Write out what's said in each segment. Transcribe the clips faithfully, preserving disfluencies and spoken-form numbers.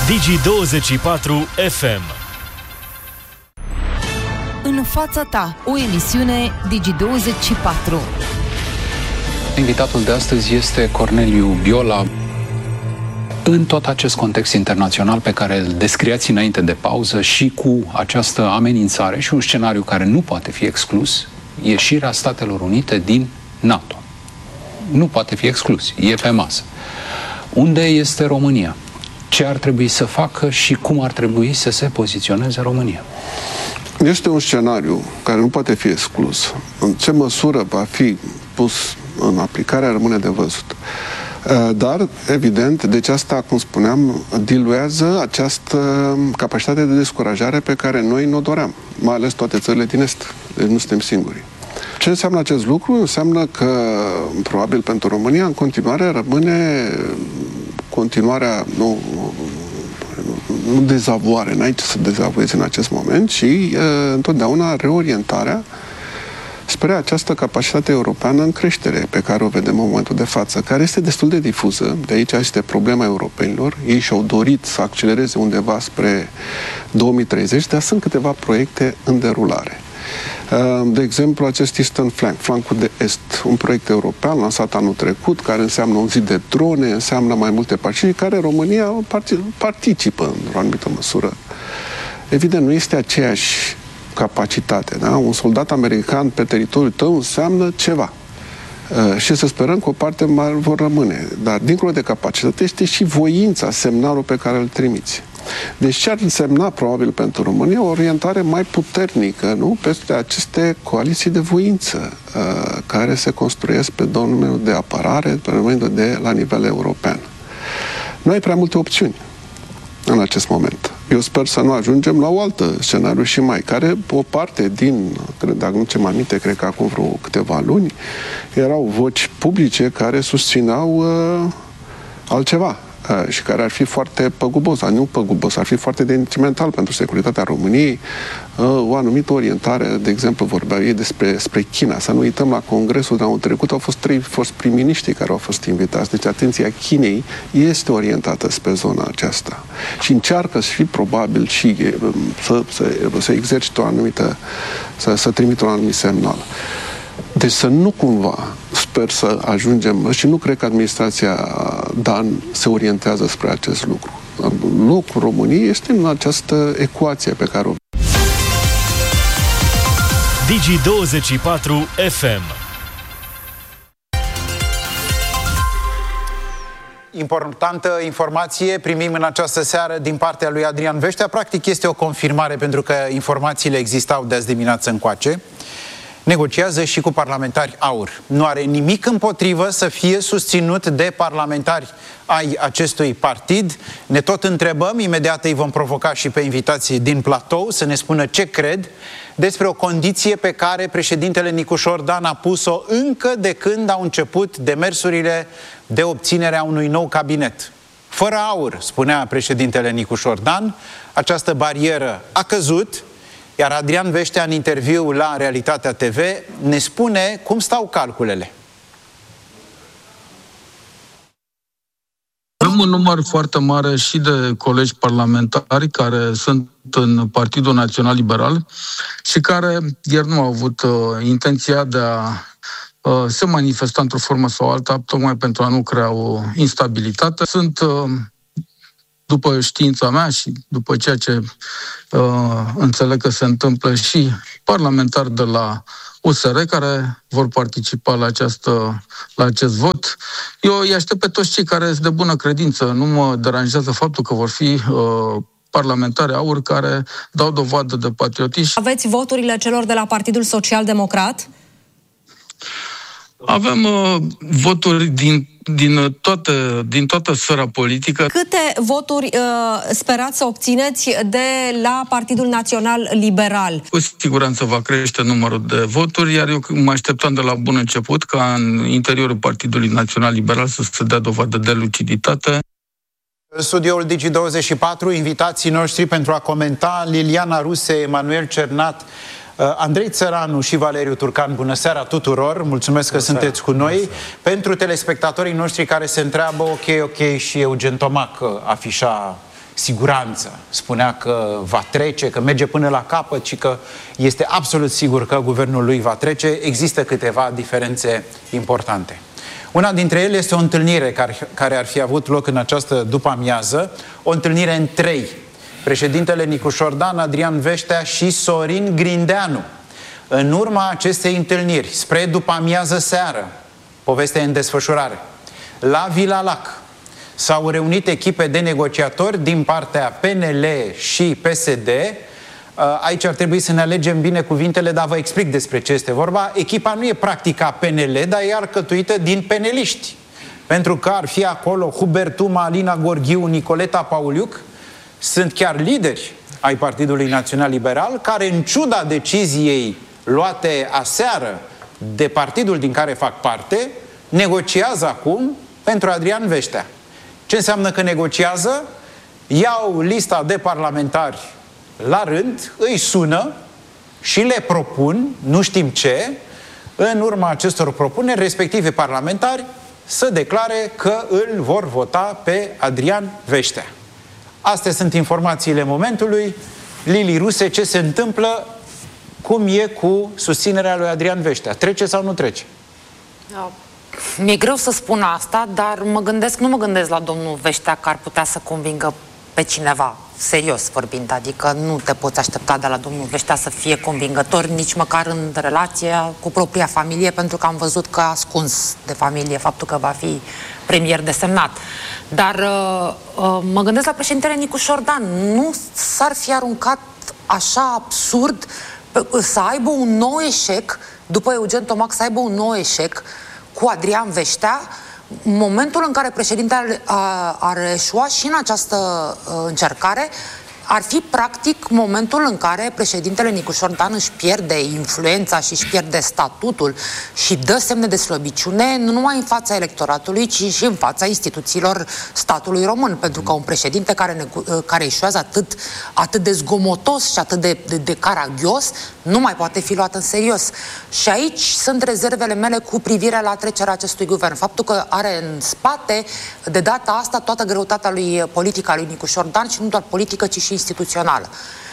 Digi douăzeci și patru F M. În fața ta, o emisiune Digi douăzeci și patru. Invitatul de astăzi este Corneliu Biola. În tot acest context internațional pe care îl descriați înainte de pauză și cu această amenințare și un scenariu care nu poate fi exclus, ieșirea Statelor Unite din NATO. Nu poate fi exclus, e pe masă. Unde este România? Ce ar trebui să facă și cum ar trebui să se poziționeze România? Este un scenariu care nu poate fi exclus. În ce măsură va fi pus în aplicare rămâne de văzut. Dar, evident, deci asta, cum spuneam, diluează această capacitate de descurajare pe care noi ne-o doream, mai ales toate țările din Est. Deci nu suntem singuri. Ce înseamnă acest lucru? Înseamnă că, probabil pentru România, în continuare rămâne continuarea, nu, nu dezavoare, n-ai ce să dezavoiezi în acest moment, ci uh, întotdeauna reorientarea spre această capacitate europeană în creștere pe care o vedem în momentul de față, care este destul de difuză. De aici este problema europenilor. Ei și-au dorit să accelereze undeva spre două mii treizeci, dar sunt câteva proiecte în derulare. De exemplu, acest Eastern Flank, flancul de est, un proiect european lansat anul trecut, care înseamnă un zid de drone, înseamnă mai multe partide, care România participă în o anumită măsură. Evident, nu este aceeași capacitate, da? Un soldat american pe teritoriul tău înseamnă ceva. Uh, și să sperăm că o parte mai vor rămâne. Dar, dincolo de capacitate, este și voința, semnalul pe care îl trimiți. Deci ce ar însemna, probabil, pentru România, o orientare mai puternică, nu? Peste aceste coaliții de voință uh, care se construiesc pe domeniul de apărare, pe domeniul de la nivel european. Nu ai prea multe opțiuni în acest moment. Eu sper să nu ajungem la o altă scenariu și mai, care o parte din, dacă nu ce mai aminte, cred că acum vreo câteva luni, erau voci publice care susțineau uh, altceva uh, și care ar fi foarte păgubos, dar nu păgubos, ar fi foarte detrimental pentru securitatea României, uh, o anumită orientare, de exemplu, vorbeau ei despre spre China. Să nu uităm, la Congresul de anul trecut au fost trei fost prim-miniștri care au fost invitați. Deci atenția Chinei este orientată spre zona aceasta. Și încearcă și probabil și să, să, să exercite o anumită, să, să trimită un anumit semnal. Deci să nu cumva, sper să ajungem, și nu cred că administrația Dan se orientează spre acest lucru. Locul României este în această ecuație pe care o Digi douăzeci și patru F M. Importantă informație primim în această seară din partea lui Adrian Veștea. Practic este o confirmare, pentru că informațiile existau de azi dimineață încoace. Negociază și cu parlamentari AUR. Nu are nimic împotrivă să fie susținut de parlamentari ai acestui partid. Ne tot întrebăm, imediat îi vom provoca și pe invitații din platou să ne spună ce cred despre o condiție pe care președintele Nicușor Dan a pus-o încă de când au început demersurile de obținere a unui nou cabinet. Fără AUR, spunea președintele Nicușor Dan, această barieră a căzut, iar Adrian Veștea, în interviu la Realitatea T V, ne spune cum stau calculele. Avem un număr foarte mare și de colegi parlamentari care sunt în Partidul Național Liberal și care ieri nu au avut uh, intenția de a uh, se manifesta într-o formă sau alta, tocmai pentru a nu crea o instabilitate. Sunt, uh, după știința mea și după ceea ce uh, înțeleg că se întâmplă, și parlamentari de la U S R care vor participa la, această, la acest vot. Eu îi aștept pe toți cei care sunt de bună credință. Nu mă deranjează faptul că vor fi uh, parlamentari AUR care dau dovadă de patriotism. Aveți voturile celor de la Partidul Social Democrat? Avem uh, voturi din, din, toată, din toată sfera politică. Câte voturi uh, sperați să obțineți de la Partidul Național Liberal? Cu siguranță va crește numărul de voturi, iar eu mă așteptam de la bun început ca în interiorul Partidului Național Liberal să se dea dovadă de luciditate. În studioul Digi douăzeci și patru, invitații noștri pentru a comenta: Liliana Ruse, Emanuel Cernat, Andrei Țăranu și Valeriu Turcan. Bună seara tuturor! Mulțumesc că sunteți cu noi. Pentru telespectatorii noștri care se întreabă, ok, ok, și Eugen Tomac afișa siguranță. Spunea că va trece, că merge până la capăt și că este absolut sigur că guvernul lui va trece. Există câteva diferențe importante. Una dintre ele este o întâlnire care, care ar fi avut loc în această după-amiază, o întâlnire în trei. Președintele Nicușor Dan, Adrian Veștea și Sorin Grindeanu. În urma acestei întâlniri, spre după-amiază seară, povestea în desfășurare, la Vila Lac, s-au reunit echipe de negociatori din partea P N L și P S D. Aici ar trebui să ne alegem bine cuvintele, dar vă explic despre ce este vorba. Echipa nu e practica P N L, dar e alcătuită din peneliști. Pentru că ar fi acolo Hubert Uma, Alina Gorghiu, Nicoleta Pauliuc, sunt chiar lideri ai Partidului Național Liberal, care în ciuda deciziei luate aseară de partidul din care fac parte, negociază acum pentru Adrian Veștea. Ce înseamnă că negociază? Iau lista de parlamentari la rând, îi sună și le propun, nu știm ce, în urma acestor propuneri, respectivii parlamentari să declare că îl vor vota pe Adrian Veștea. Astea sunt informațiile momentului. Lili Ruse, ce se întâmplă? Cum e cu susținerea lui Adrian Veștea? Trece sau nu trece? Da. Mi-e greu să spun asta, dar mă gândesc, nu mă gândesc la domnul Veștea că ar putea să convingă pe cineva, serios vorbind, adică nu te poți aștepta de la domnul Veștea să fie convingător nici măcar în relația cu propria familie, pentru că am văzut că a ascuns de familie faptul că va fi premier desemnat. Dar uh, uh, mă gândesc la președintele Nicușor Dan. Nu s-ar fi aruncat așa absurd să aibă un nou eșec, după Eugen Tomac, să aibă un nou eșec cu Adrian Veștea, momentul în care președintele ar eșua și în această uh, încercare, ar fi practic momentul în care președintele Nicușor Dan își pierde influența și își pierde statutul și dă semne de slăbiciune nu numai în fața electoratului, ci și în fața instituțiilor statului român. Pentru că un președinte care, care eșuează atât, atât de zgomotos și atât de, de, de caragios nu mai poate fi luat în serios. Și aici sunt rezervele mele cu privire la trecerea acestui guvern. Faptul că are în spate, de data asta, toată greutatea lui politică a lui Nicușor Dan și nu doar politică, ci și instituțională.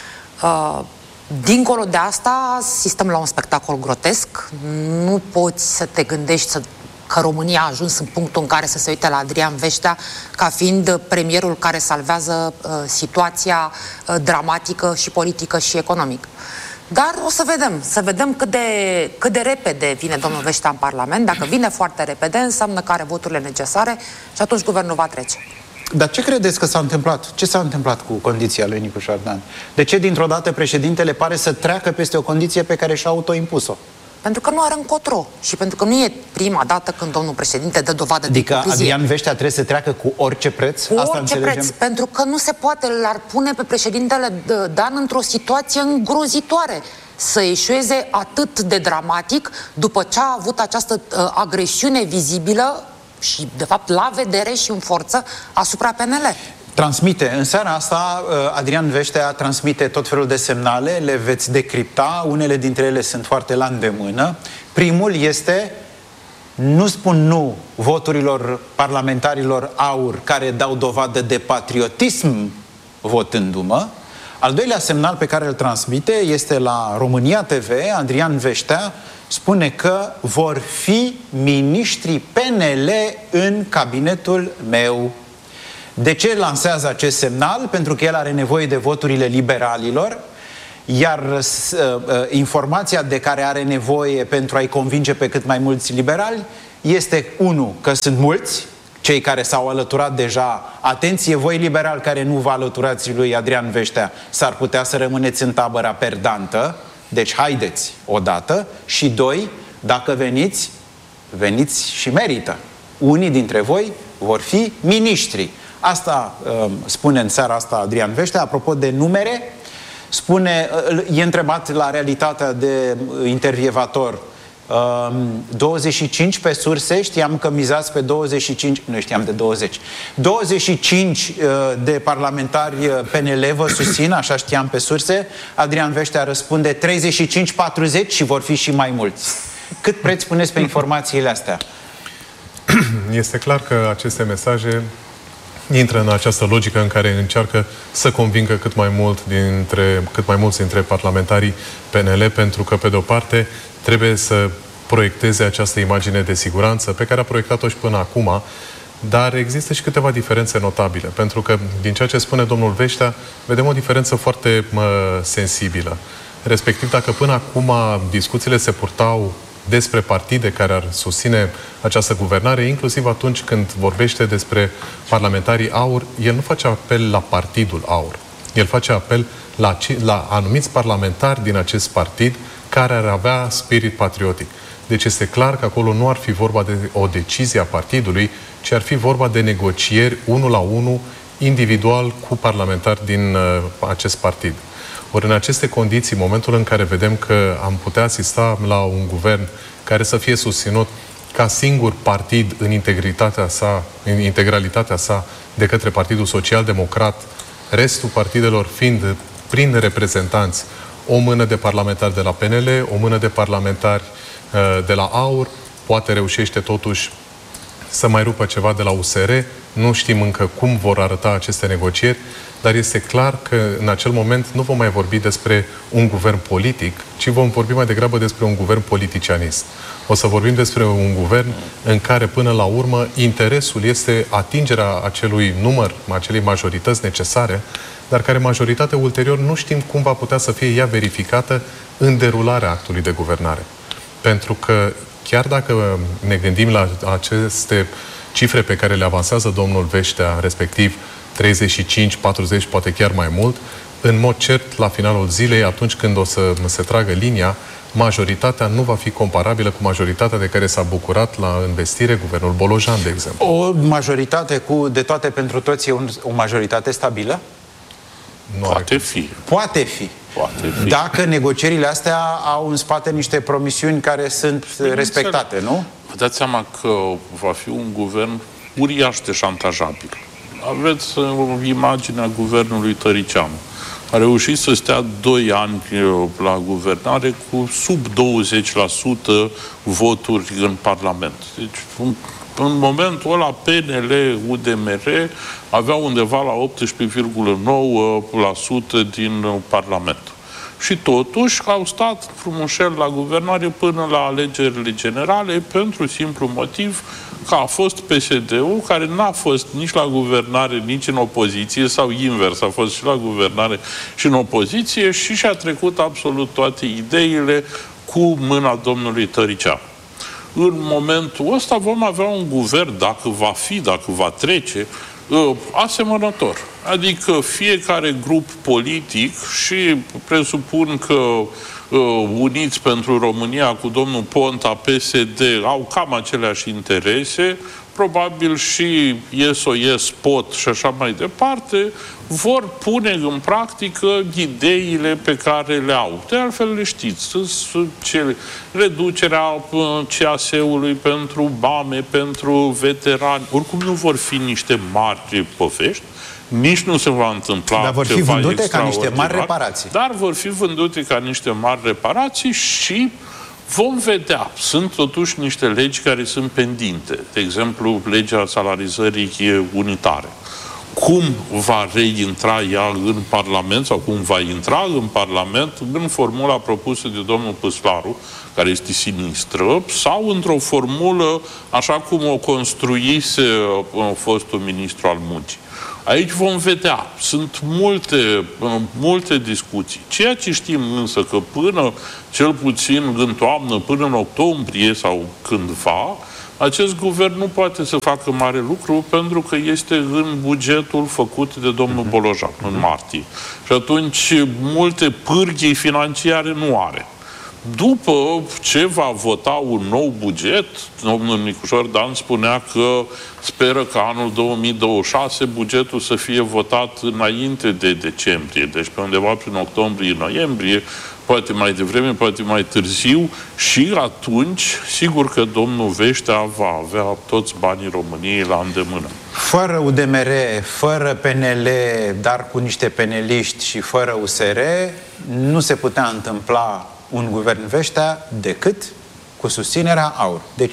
Uh, dincolo de asta, asistăm la un spectacol grotesc. Nu poți să te gândești să, că România a ajuns în punctul în care să se uite la Adrian Veștea ca fiind premierul care salvează uh, situația uh, dramatică și politică și economică. Dar o să vedem, să vedem cât de, cât de repede vine domnul Veștea în Parlament. Dacă vine foarte repede, înseamnă că are voturile necesare și atunci guvernul va trece. Dar ce credeți că s-a întâmplat? Ce s-a întâmplat cu condiția lui Nicușor Dan? De ce dintr-o dată președintele pare să treacă peste o condiție pe care și-a autoimpus-o? Pentru că nu are încotro și pentru că nu e prima dată când domnul președinte dă dovadă adică de concluzie. Adrian Veștea trebuie să treacă cu orice preț? Cu Asta orice înțelegem? preț, pentru că nu se poate, l-ar pune pe președintele Dan într-o situație îngrozitoare. Să eșueze atât de dramatic după ce a avut această uh, agresiune vizibilă și, de fapt, la vedere și în forță asupra P N L. Transmite. În seara asta, Adrian Veștea transmite tot felul de semnale, le veți decripta, unele dintre ele sunt foarte la îndemână. Primul este: nu spun nu voturilor parlamentarilor aur care dau dovadă de patriotism votându-mă. Al doilea semnal pe care îl transmite este la România T V. Adrian Veștea spune că vor fi miniștri P N L în cabinetul meu. De ce lansează acest semnal? Pentru că el are nevoie de voturile liberalilor, iar uh, uh, informația de care are nevoie pentru a-i convinge pe cât mai mulți liberali este, unu, că sunt mulți, cei care s-au alăturat deja. Atenție, voi liberali care nu vă alăturați lui Adrian Veștea, s-ar putea să rămâneți în tabăra perdantă, deci haideți odată. Și doi, dacă veniți, veniți și merită. Unii dintre voi vor fi miniștri. Asta uh, spune în seara asta Adrian Veștea. Apropo de numere, spune, uh, e întrebat la realitatea de intervievator, uh, douăzeci și cinci pe surse, știam că mizați pe douăzeci și cinci, nu știam de douăzeci, douăzeci și cinci uh, de parlamentari P N L vă susțin, așa știam pe surse. Adrian Veștea răspunde treizeci și cinci patruzeci și vor fi și mai mulți. Cât preț puneți pe informațiile astea? Este clar că aceste mesaje intră în această logică în care încearcă să convingă cât mai mult dintre, cât mai mulți dintre parlamentarii P N L, pentru că, pe de-o parte, trebuie să proiecteze această imagine de siguranță pe care a proiectat-o și până acum, dar există și câteva diferențe notabile, pentru că, din ceea ce spune domnul Veștea, vedem o diferență foarte mă, sensibilă. Respectiv, dacă până acum discuțiile se purtau despre partide care ar susține această guvernare, inclusiv atunci când vorbește despre parlamentarii AUR, el nu face apel la partidul AUR. El face apel la, la anumiți parlamentari din acest partid care ar avea spirit patriotic. Deci este clar că acolo nu ar fi vorba de o decizie a partidului, ci ar fi vorba de negocieri unul la unul, individual, cu parlamentari din uh, acest partid. Ori în aceste condiții, momentul în care vedem că am putea asista la un guvern care să fie susținut ca singur partid în integritatea sa, în integralitatea sa de către Partidul Social-Democrat, restul partidelor fiind prin reprezentanți o mână de parlamentari de la P N L, o mână de parlamentari uh, de la AUR, poate reușește totuși să mai rupă ceva de la U S R. Nu știm încă cum vor arăta aceste negocieri, dar este clar că în acel moment nu vom mai vorbi despre un guvern politic, ci vom vorbi mai degrabă despre un guvern politicianist. O să vorbim despre un guvern în care, până la urmă, interesul este atingerea acelui număr, acelei majorități necesare, dar care majoritatea ulterior nu știm cum va putea să fie ea verificată în derularea actului de guvernare. Pentru că chiar dacă ne gândim la aceste cifre pe care le avansează domnul Veștea, respectiv treizeci și cinci, patruzeci, poate chiar mai mult, în mod cert, la finalul zilei, atunci când o să se tragă linia, majoritatea nu va fi comparabilă cu majoritatea de care s-a bucurat la investire guvernul Bolojan, de exemplu. O majoritate cu de toate pentru toți e un, o majoritate stabilă? Nu Poate fi. Poate fi. Poate fi. Dacă negocierile astea au în spate niște promisiuni care sunt respectate, nu? Vă dați seama că va fi un guvern uriaș de șantajabil. Aveți uh, imaginea guvernului Tăricianu. A reușit să stea doi ani la guvernare cu sub douăzeci la sută voturi în Parlament. Deci, în, în momentul ăla, P N L, U D M R aveau undeva la optsprezece virgulă nouă la sută din Parlament. Și totuși au stat frumușel la guvernare până la alegerile generale pentru simplu motiv că a fost P S D-ul, care n-a fost nici la guvernare, nici în opoziție, sau invers, a fost și la guvernare și în opoziție și și-a trecut absolut toate ideile cu mâna domnului Tăricianu. În momentul ăsta vom avea un guvern, dacă va fi, dacă va trece, asemănător. Adică fiecare grup politic, și presupun că uh, Uniți pentru România cu domnul Ponta, P S D, au cam aceleași interese, probabil și S O S, P O T și așa mai departe, vor pune în practică ideile pe care le au. De altfel le știți, reducerea C A S-ului pentru mame, pentru veterani, oricum nu vor fi niște mari povești, nici nu se va întâmpla dar vor fi vândute ca niște mari reparații. Dar vor fi vândute ca niște mari reparații și vom vedea. Sunt totuși niște legi care sunt pendinte. De exemplu, legea salarizării unitare. Cum va reintra ea în Parlament sau cum va intra în Parlament în formula propusă de domnul Păslaru, care este sinistră, sau într-o formulă așa cum o construise fostul ministru al muncii. Aici vom vedea. Sunt multe, multe discuții. Ceea ce știm însă că până, cel puțin în toamnă, până în octombrie sau cândva, acest guvern nu poate să facă mare lucru pentru că este în bugetul făcut de domnul Bolojan în martie. Și atunci multe pârghii financiare nu are. După ce va vota un nou buget, domnul Nicușor Dan spunea că speră că anul două mii douăzeci și șase bugetul să fie votat înainte de decembrie, deci pe undeva prin octombrie-noiembrie, poate mai devreme, poate mai târziu, și atunci, sigur că domnul Veștea va avea toți banii României la îndemână. Fără U D M R, fără P N L, dar cu niște peneliști și fără U S R, nu se putea întâmpla un guvern Veștea decât cu susținerea AUR. Deci,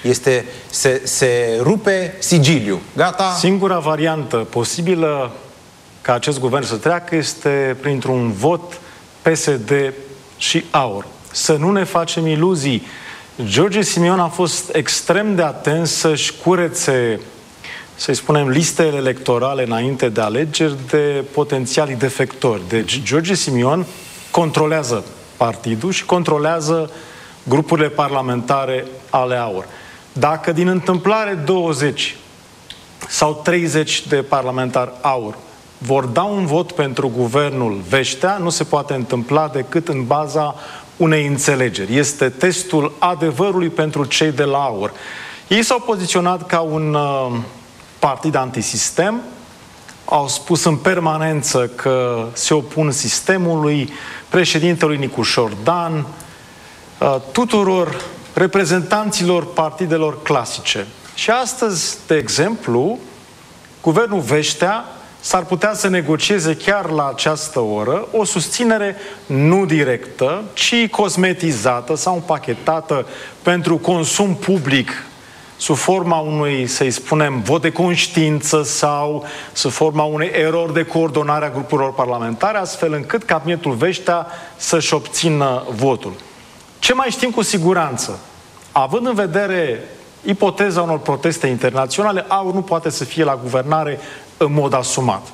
Este, se, se rupe sigiliu. Gata? Singura variantă posibilă ca acest guvern să treacă este printr-un vot P S D și AUR. Să nu ne facem iluzii. George Simion a fost extrem de atent să-și curețe, să-i spunem, listele electorale înainte de alegeri de potențialii defectori. Deci George Simion controlează partidul și controlează grupurile parlamentare ale AUR. Dacă din întâmplare douăzeci sau treizeci de parlamentari AUR vor da un vot pentru guvernul Veștea, nu se poate întâmpla decât în baza unei înțelegeri. Este testul adevărului pentru cei de la AUR. Ei s-au poziționat ca un uh, partid antisistem, au spus în permanență că se opun sistemului, președintelui Nicușor Dan, uh, tuturor reprezentanților partidelor clasice. Și astăzi, de exemplu, guvernul Veștea s-ar putea să negocieze chiar la această oră o susținere nu directă, ci cosmetizată sau împachetată pentru consum public sub forma unui, să-i spunem, vot de conștiință sau sub forma unei erori de coordonare a grupurilor parlamentare, astfel încât cabinetul Veștea să-și obțină votul. Ce mai știm cu siguranță? Având în vedere ipoteza unor proteste internaționale, AUR nu poate să fie la guvernare în mod asumat.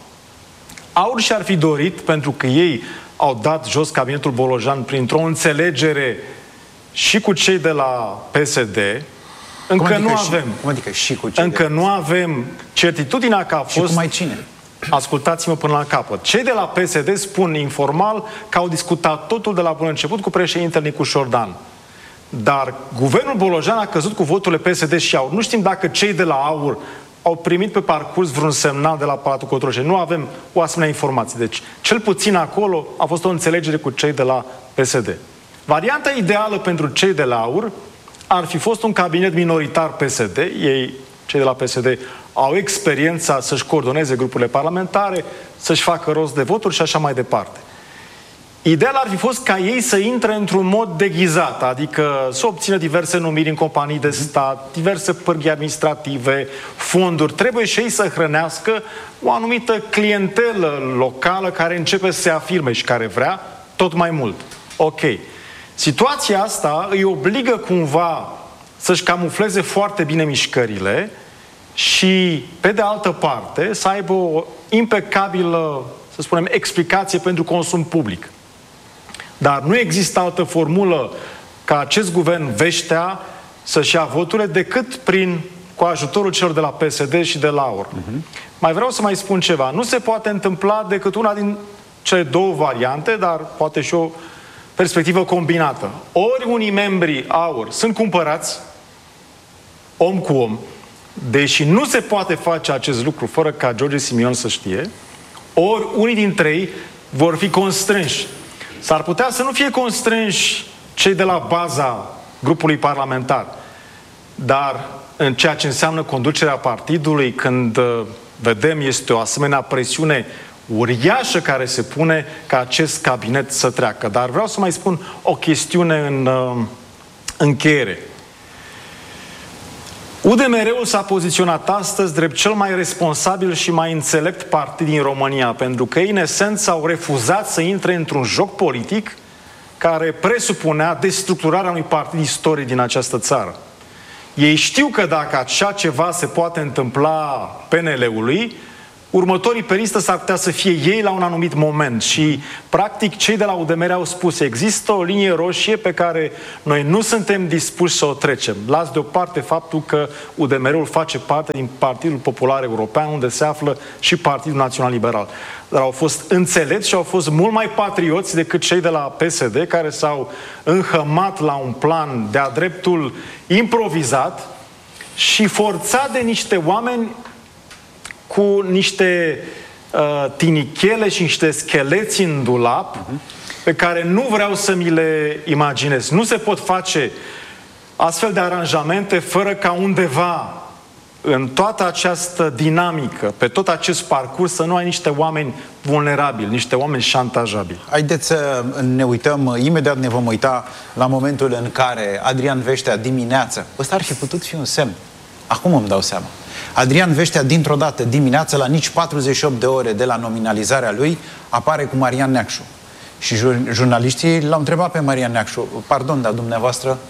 AUR și-ar fi dorit, pentru că ei au dat jos cabinetul Bolojan printr-o înțelegere și cu cei de la P S D, încă adică nu și, avem. Cum adică și cu cei încă de nu avem certitudinea că a fost... Și cu mai cine? Ascultați-mă până la capăt. Cei de la P S D spun informal că au discutat totul de la bun început cu președintele Nicușor Dan. Dar guvernul Bolojan a căzut cu voturile P S D și AUR. Nu știm dacă cei de la AUR au primit pe parcurs vreun semnal de la Palatul Cotroceni. Nu avem o asemenea informație. Deci, cel puțin acolo a fost o înțelegere cu cei de la P S D. Varianta ideală pentru cei de la AUR ar fi fost un cabinet minoritar P S D. Ei, cei de la P S D, au experiența să-și coordoneze grupurile parlamentare, să-și facă rost de voturi și așa mai departe. Ideal ar fi fost ca ei să intre într-un mod deghizat, adică să obțină diverse numiri în companii de stat, diverse pârghii administrative, fonduri. Trebuie și ei să hrănească o anumită clientelă locală care începe să se afirme și care vrea tot mai mult. Ok. Situația asta îi obligă cumva să-și camufleze foarte bine mișcările și, pe de altă parte, să aibă o impecabilă, să spunem, explicație pentru consum public. Dar nu există altă formulă ca acest guvern Veștea să-și ia voturile decât prin, cu ajutorul celor de la P S D și de la AUR. Uh-huh. Mai vreau să mai spun ceva. Nu se poate întâmpla decât una din cele două variante, dar poate și o perspectivă combinată. Ori unii membri AUR sunt cumpărați om cu om, deși nu se poate face acest lucru fără ca George Simion să știe, ori unii dintre ei vor fi constrânși. S-ar putea să nu fie constrânși cei de la baza grupului parlamentar, dar în ceea ce înseamnă conducerea partidului, când uh, vedem este o asemenea presiune uriașă care se pune ca acest cabinet să treacă. Dar vreau să mai spun o chestiune în uh, încheiere. U D M R-ul s-a poziționat astăzi drept cel mai responsabil și mai înțelept partid din România, pentru că ei, în esență, au refuzat să intre într-un joc politic care presupunea destructurarea unui partid istoric din această țară. Ei știu că dacă așa ceva se poate întâmpla P N L-ului, următorii pe listă s-ar putea să fie ei la un anumit moment și, practic, cei de la U D M R au spus există o linie roșie pe care noi nu suntem dispuși să o trecem. Las deoparte faptul că U D M R-ul face parte din Partidul Popular European, unde se află și Partidul Național Liberal. Dar au fost înțelepți și au fost mult mai patrioți decât cei de la P S D, care s-au înhămat la un plan de-a dreptul improvizat și forțat de niște oameni cu niște uh, tinichele și niște scheleți în dulap, uh-huh. pe care nu vreau să mi le imaginez. Nu se pot face astfel de aranjamente fără ca undeva în toată această dinamică, pe tot acest parcurs, să nu ai niște oameni vulnerabili, niște oameni șantajabili. Haideți să ne uităm, imediat ne vom uita la momentul în care Adrian Veștea dimineață, ăsta ar fi putut fi un semn, acum îmi dau seama, Adrian Veștea dintr-o dată dimineață, la nici patruzeci și opt de ore de la nominalizarea lui, apare cu Marian Neacșu. Și jur- jurnaliștii l-au întrebat pe Marian Neacșu, pardon, dar dumneavoastră,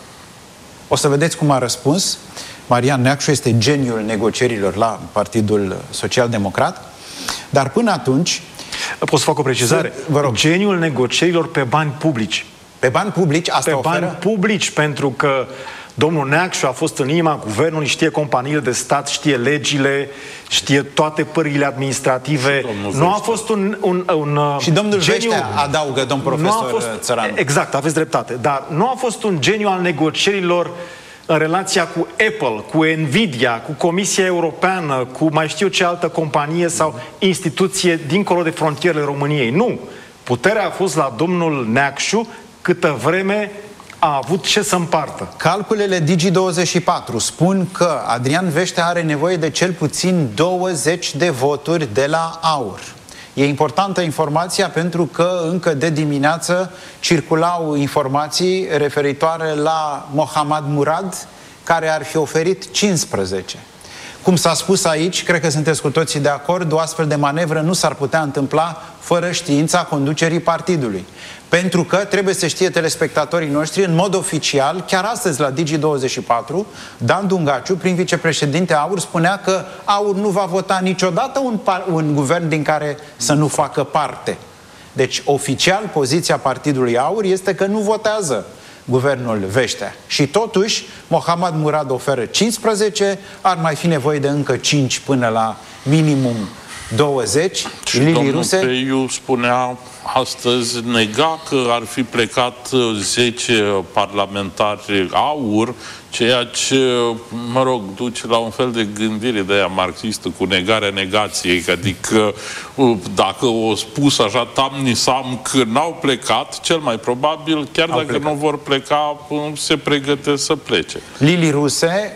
o să vedeți cum a răspuns. Marian Neacșu este geniul negocierilor la Partidul Social-Democrat, dar până atunci... Pot să fac o precizare? Vă rog. Geniul negocierilor pe bani publici. Pe bani publici? Asta pe oferă? bani publici, pentru că domnul Neacșu a fost în inima guvernului, știe companiile de stat, știe legile, știe toate părțile administrative. Nu a fost un, un, un și domnul geniu... Veștea adaugă, domn profesor fost... Țăranu. Exact, aveți dreptate. Dar nu a fost un geniu al negocierilor în relația cu Apple, cu Nvidia, cu Comisia Europeană, cu mai știu ce altă companie sau instituție dincolo de frontierele României. Nu. Puterea a fost la domnul Neacșu câtă vreme a avut ce să împartă. Calculele Digi douăzeci și patru spun că Adrian Veștea are nevoie de cel puțin douăzeci de voturi de la AUR. E importantă informația pentru că încă de dimineață circulau informații referitoare la Mohammad Murad, care ar fi oferit cincisprezece. Cum s-a spus aici, cred că sunteți cu toții de acord, o astfel de manevră nu s-ar putea întâmpla fără știința conducerii partidului. Pentru că, trebuie să știe telespectatorii noștri, în mod oficial, chiar astăzi la Digi douăzeci și patru, Dan Dungaciu, prin vicepreședinte AUR, spunea că AUR nu va vota niciodată un, un guvern din care să nu facă parte. Deci, oficial, poziția partidului AUR este că nu votează guvernul Veștea. Și totuși, Mohammad Murad oferă cincisprezece, ar mai fi nevoie de încă cinci până la minimum douăzeci. Și Lili domnul Ruse Peiu spunea astăzi, nega că ar fi plecat zece parlamentari AUR, ceea ce, mă rog, duce la un fel de gândire de aia marxistă cu negarea negației, adică dacă o spus așa tamnisam că n-au plecat, cel mai probabil, chiar dacă plecat. Nu vor pleca, se pregătesc să plece. Lili Ruse,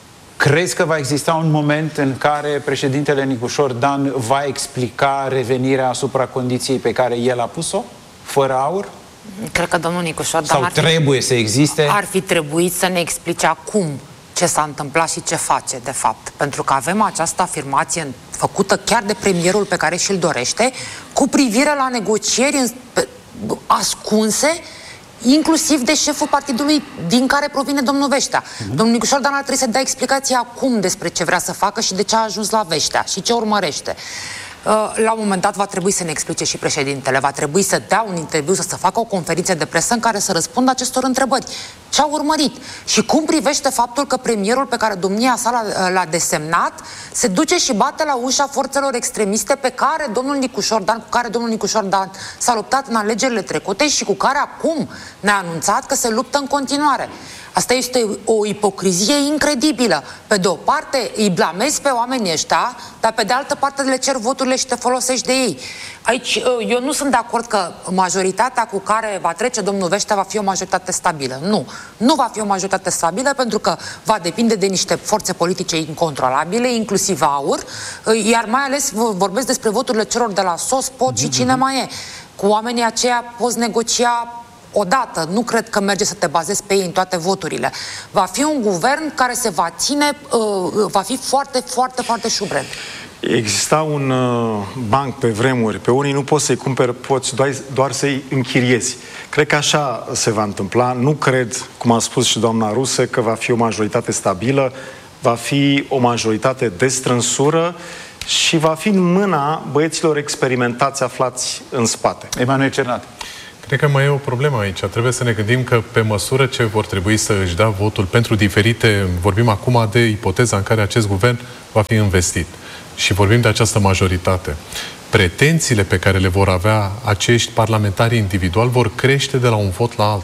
crezi că va exista un moment în care președintele Nicușor Dan va explica revenirea asupra condiției pe care el a pus-o, fără AUR? Cred că domnul Nicușor Dan Sau ar fi, trebuie să existe? Ar fi trebuit să ne explice acum ce s-a întâmplat și ce face, de fapt. Pentru că avem această afirmație făcută chiar de premierul pe care și-l dorește, cu privire la negocieri ascunse, inclusiv de șeful partidului din care provine domnul Veștea. Uh-huh. Domnul Nicușor Dan ar trebui să dea explicații acum despre ce vrea să facă și de ce a ajuns la Veștea și ce urmărește. La un moment dat va trebui să ne explice și președintele, va trebui să dea un interviu, să se facă o conferință de presă în care să răspundă acestor întrebări. Ce a urmărit? Și cum privește faptul că premierul pe care domnia sa l-a desemnat se duce și bate la ușa forțelor extremiste pe care domnul Nicușor Dan, cu care domnul Nicușor Dan s-a luptat în alegerile trecute și cu care acum ne-a anunțat că se luptă în continuare. Asta este o ipocrizie incredibilă. Pe de o parte îi blamezi pe oamenii ăștia, dar pe de altă parte le cer voturile și te folosești de ei. Aici eu nu sunt de acord că majoritatea cu care va trece domnul Veștea va fi o majoritate stabilă. Nu. Nu va fi o majoritate stabilă pentru că va depinde de niște forțe politice incontrolabile, inclusiv AUR, iar mai ales vorbesc despre voturile celor de la S O S, P O T și cine mai e. Cu oamenii aceia poți negocia odată. Nu cred că merge să te bazezi pe ei în toate voturile. Va fi un guvern care se va ține, uh, va fi foarte, foarte, foarte șubred. Exista un uh, banc pe vremuri, pe unii nu poți să-i cumperi, poți doar, doar să-i închiriezi. Cred că așa se va întâmpla. Nu cred, cum a spus și doamna Ruse, că va fi o majoritate stabilă, va fi o majoritate de strânsură și va fi în mâna băieților experimentați aflați în spate. Emanuel Cernat. Cred că mai e o problemă aici. Trebuie să ne gândim că pe măsură ce vor trebui să își dea votul pentru diferite, vorbim acum de ipoteza în care acest guvern va fi investit. Și vorbim de această majoritate. Pretențiile pe care le vor avea acești parlamentari individual vor crește de la un vot la altul.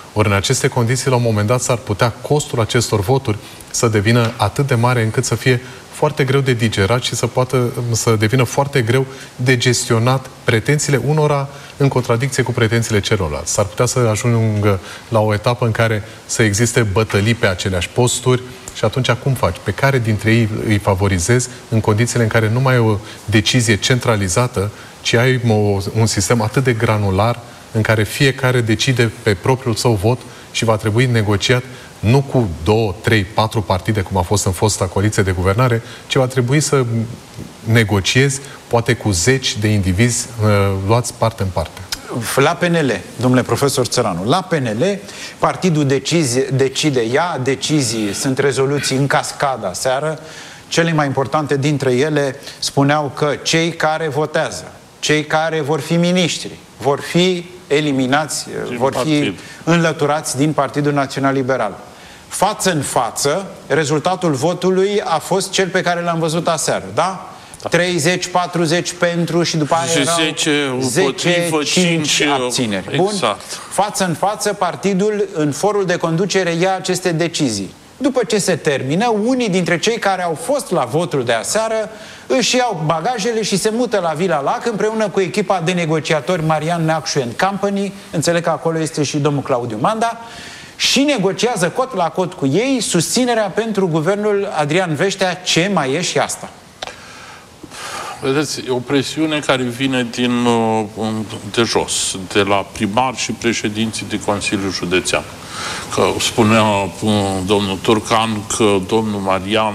Ori în aceste condiții, la un moment dat, s-ar putea costul acestor voturi să devină atât de mare încât să fie foarte greu de digerat și să poată să devină foarte greu de gestionat pretențiile unora în contradicție cu pretențiile celorlalți. S-ar putea să ajungă la o etapă în care să existe bătălii pe aceleași posturi și atunci cum faci? Pe care dintre ei îi favorizezi în condițiile în care nu mai e o decizie centralizată, ci ai o, un sistem atât de granular în care fiecare decide pe propriul său vot și va trebui negociat nu cu două, trei, patru partide, cum a fost în fosta coaliție de guvernare, ci va trebui să negociezi, poate cu zeci de indivizi uh, luați parte în parte. La P N L, domnule profesor Țăranu, la P N L, partidul decizie, decide, ia decizii, sunt rezoluții în cascadă seară. Cele mai importante dintre ele spuneau că cei care votează, cei care vor fi miniștri, vor fi eliminați, din vor partid. fi înlăturați din Partidul Național Liberal. Față în față, rezultatul votului a fost cel pe care l-am văzut aseară, da? Da. treizeci patruzeci pentru și după aia erau zece cinci abțineri. Exact. Bun? Față în față, partidul în forul de conducere ia aceste decizii. După ce se termină, unii dintre cei care au fost la votul de aseară își iau bagajele și se mută la Vila Lac împreună cu echipa de negociatori Marian Neacșu and Company, înțeleg că acolo este și domnul Claudiu Manda, și negociază cot la cot cu ei susținerea pentru guvernul Adrian Veștea. Ce mai e și asta? Vedeți, e o presiune care vine din, de jos, de la primari și președinții de Consiliul Județean. Că spunea domnul Turcan că domnul Marian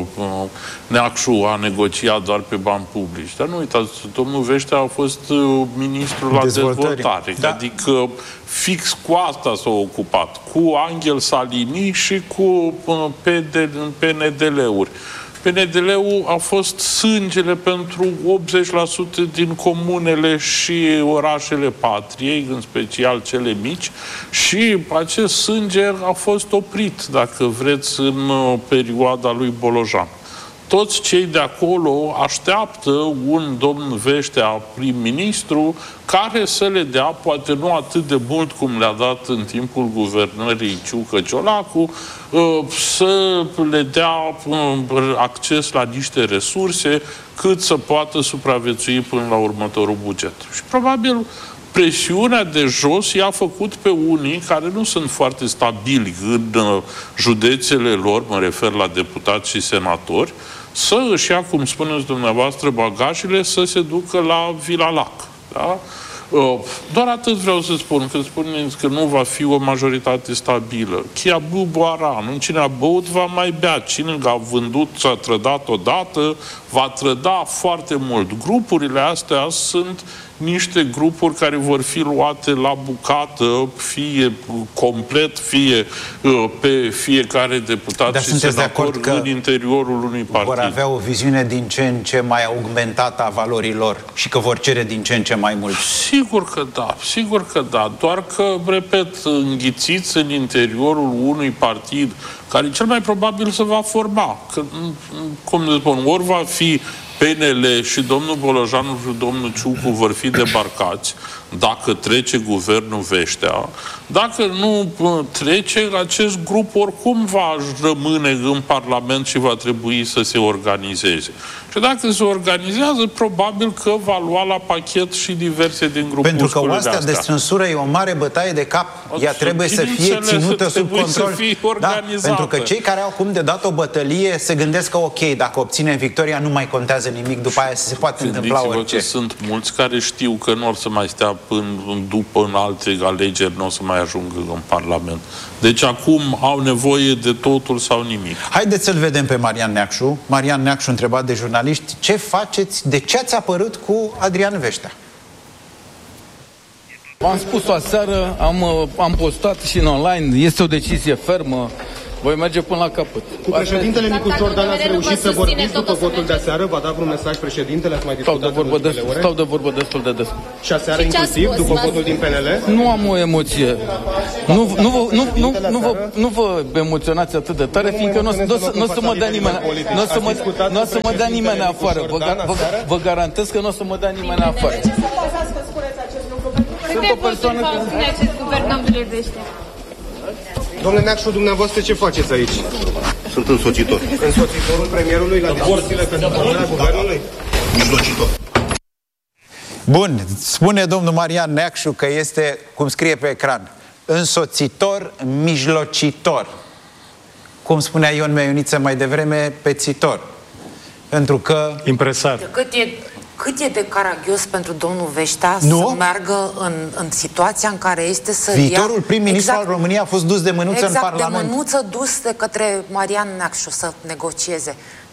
Neacșu a negociat doar pe bani publici. Dar nu uitați, domnul Veștea a fost ministrul la dezvoltare. Da. Adică fix cu asta s-a ocupat. Cu Angel Salini și cu P N D L-uri. P N D L-ul a fost sângele pentru optzeci la sută din comunele și orașele patriei, în special cele mici, și acest sânge a fost oprit, dacă vreți, în perioada lui Bolojan. Toți cei de acolo așteaptă un domn Veștea prim-ministru care să le dea, poate nu atât de mult cum le-a dat în timpul guvernării Ciucă-Ciolacu, să le dea acces la niște resurse cât să poată supraviețui până la următorul buget. Și probabil presiunea de jos i-a făcut pe unii care nu sunt foarte stabili în județele lor, mă refer la deputați și senatori, să își ia, cum spuneți dumneavoastră, bagajele, să se ducă la Vila Lac. Da? Doar atât vreau să spun, că spuneți că nu va fi o majoritate stabilă. Chia buboara, nu cine a băut va mai bea. Cine a vândut și a trădat odată, va trăda foarte mult. Grupurile astea sunt niște grupuri care vor fi luate la bucată, fie complet, fie pe fiecare deputat Dar și senator în interiorul unui partid. Vor avea o viziune din ce în ce mai augmentată a valorilor și că vor cere din ce în ce mai mult. Sigur că da, sigur că da. Doar că, repet, înghițiți în interiorul unui partid care cel mai probabil se va forma. Că, cum să spun, ori va fi P N L și domnul Bolojanu și domnul Ciucu vor fi debarcați dacă trece guvernul Veștea. Dacă nu trece, acest grup oricum va rămâne în Parlament și va trebui să se organizeze. Și dacă se organizează, probabil că va lua la pachet și diverse din grupul. Pentru că oastea de strânsură e o mare bătaie de cap. Ea trebuie să fie ținută sub control. Da, pentru că cei care au acum de dat o bătălie se gândesc că ok, dacă obținem victoria, nu mai contează nimic, după aia se poate întâmpla orice. Că sunt mulți care știu că nu or să mai stea până după în alte alegeri, nu o să mai ajungă în Parlament. Deci acum au nevoie de totul sau nimic. Haideți să-l vedem pe Marian Neacșu. Marian Neacșu, întrebat de jurnaliști, ce faceți, de ce ați apărut cu Adrian Veștea? Am spus-o aseară, am, am postat și în online, este o decizie fermă. Voi merge până la capăt. Cu președintele Nicu Ciordan ați reușit să vorbiți după votul de aseară? V-a dat vreun mesaj președintele? Ați mai discutat stau de vorbă de ore? Stau de vorbă destul de des. Și aseară inclusiv, după votul din P N L? Nu am o emoție. Nu, nu, vă, nu, nu, nu, vă, nu vă emoționați atât de tare, fiindcă nu o să mă dea nimeni, nu o să mă, nu o să mă dea nimeni afară. Vă, vă, vă garantez că nu o să mă dea nimeni afară. Sunt o persoană care... Domnule Neacșu, dumneavoastră ce faceți aici? Sunt însoțitor. Însoțitorul premierului la discuțiile pentru formarea guvernului? Mijlocitor. Bun, spune domnul Marian Neacșu că este, cum scrie pe ecran, însoțitor, mijlocitor. Cum spunea Ion Meioniță mai devreme, pețitor. Pentru că... Impresar. Cât e, cât e de caragios pentru domnul Veștea nu? să meargă în, în situația în care este să Viitorul ia... prim-ministru exact, al României a fost dus de mânuță exact, în Parlament. de mânuță dus de către Marian Neacșu să negocieze.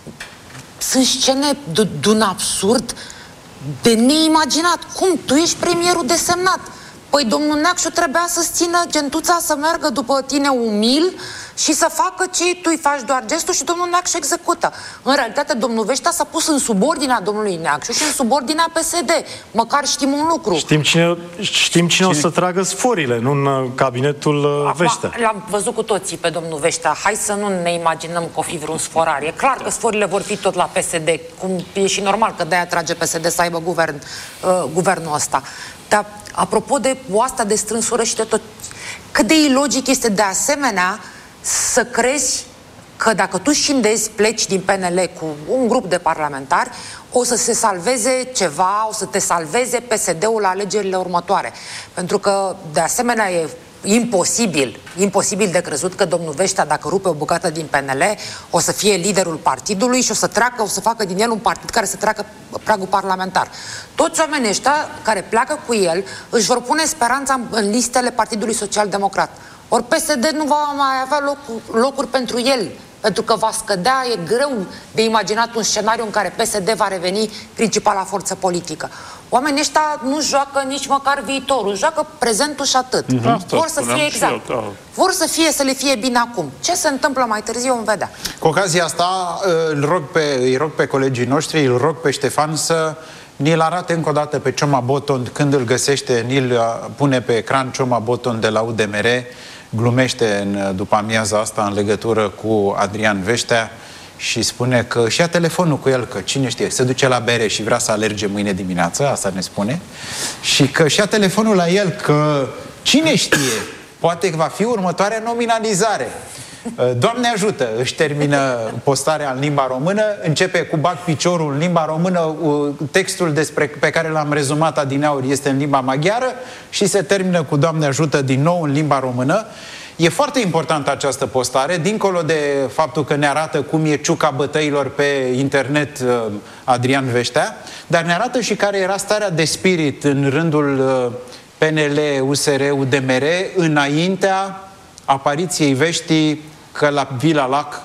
Sunt scene de un absurd de neimaginat. Cum? Tu ești premierul desemnat. Păi domnul Neacșu trebuia să-ți țină gentuța să meargă după tine umil și să facă ce tu îi faci doar gestul și domnul Neacșu execută. În realitate, domnul Veștea s-a pus în subordinea domnului Neacșu și în subordinea P S D. Măcar știm un lucru. Știm cine, știm cine, cine? o să tragă sforile, nu în cabinetul Veștea. L-am văzut cu toții pe domnul Veștea. Hai să nu ne imaginăm că o fi vreun sforar. E clar că sforile vor fi tot la P S D, cum e și normal că de-aia trage P S D să aibă guvern, uh, guvernul ăsta. Dar, apropo de oasta de strânsură și de tot, cât de ilogic este de asemenea să crezi că dacă tu scindezi, pleci din P N L cu un grup de parlamentari, o să se salveze ceva, o să te salveze P S D-ul la alegerile următoare. Pentru că, de asemenea, e imposibil, imposibil de crezut că domnul Veștea, dacă rupe o bucată din P N L, o să fie liderul partidului și o să treacă, o să facă din el un partid care să treacă pragul parlamentar. Toți oamenii ăștia care pleacă cu el își vor pune speranța în listele Partidului Social Democrat. Ori P S D nu va mai avea locuri, locuri pentru el, pentru că va scădea, e greu de imaginat un scenariu în care P S D va reveni principala forță politică. Oamenii ăștia nu joacă nici măcar viitorul, joacă prezentul și atât. Mm-hmm. Vor să fie exact. Eu, da. Vor să fie, să le fie bine acum. Ce se întâmplă mai târziu, vom vedea. Cu ocazia asta îl rog pe, îi rog pe colegii noștri, îl rog pe Ștefan să ni-l arate încă o dată pe Cioma Boton, când îl găsește, ni-l pune pe ecran. Cioma Boton de la U D M R glumește în după amiaza asta în legătură cu Adrian Veștea și spune că își ia telefonul cu el, că cine știe, se duce la bere și vrea să alerge mâine dimineață, asta ne spune, și că își ia telefonul la el, că cine știe, poate că va fi următoarea nominalizare. Doamne ajută, își termină postarea în limba română, începe cu bag piciorul în limba română, textul despre, pe care l-am rezumat adineauri este în limba maghiară și se termină cu Doamne ajută din nou în limba română. E foarte importantă această postare, dincolo de faptul că ne arată cum e ciuca bătăilor pe internet Adrian Veștea, dar ne arată și care era starea de spirit în rândul P N L, U S R, U D M R înaintea apariției veștii că la Vila Lac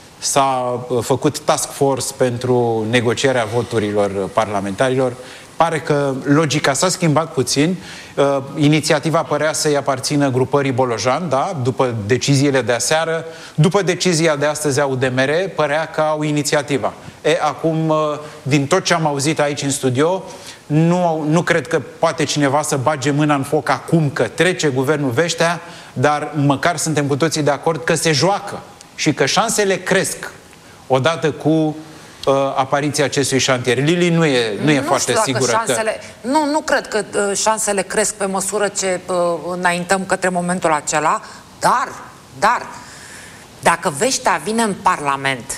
s-a făcut task force pentru negocierea voturilor parlamentarilor. Pare că logica s-a schimbat puțin. Uh, inițiativa părea să-i aparțină grupării Bolojan, da? După deciziile de aseară, după decizia de astăzi a U D M R, părea că au inițiativa. E, acum, uh, din tot ce am auzit aici în studio, nu, nu cred că poate cineva să bage mâna în foc acum că trece guvernul Veștea, dar măcar suntem cu toții de acord că se joacă și că șansele cresc odată cu uh, apariția acestui șantier. Lili nu e, nu e nu foarte sigură șansele, că... Nu, nu cred că uh, șansele cresc pe măsură ce uh, înaintăm către momentul acela, dar, dar, dacă Veștea vine în Parlament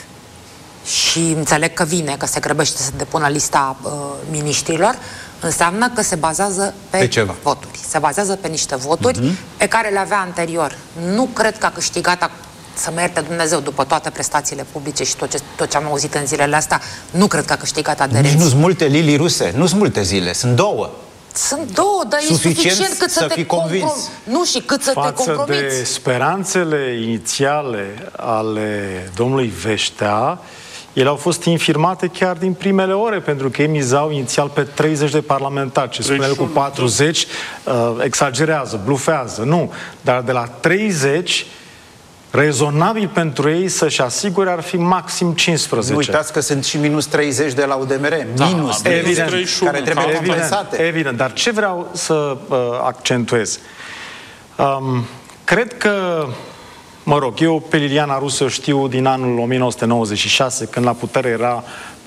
și înțeleg că vine, că se grăbește să depună lista uh, miniștrilor, înseamnă că se bazează pe, pe ceva. Voturi. Se bazează pe niște voturi uh-huh. pe care le avea anterior. Nu cred că a câștigat, să mă ierte Dumnezeu, după toate prestațiile publice și tot ce, tot ce am auzit în zilele astea, nu cred că a câștigat aderenți. Nu sunt multe Lili ruse, nu sunt multe zile, sunt două. Sunt două, dar suficient e suficient cât să, să te convingi. Nu, și cât să Față te compromiți. Față de speranțele inițiale ale domnului Veștea, ele au fost infirmate chiar din primele ore, pentru că ei mizau inițial pe treizeci de parlamentari. Ce spune el cu patruzeci, uh, exagerează, blufează. Nu, dar de la treizeci, rezonabil pentru ei să-și asigure ar fi maxim cincisprezece. Nu uitați că sunt și minus treizeci de la U D M R. Da, minus evident, care trebuie evident, compensate. Evident, dar ce vreau să uh, accentuez? Um, cred că Mă rog, eu pe Liliana Rusă știu din anul o mie nouă sute nouăzeci și șase, când la putere era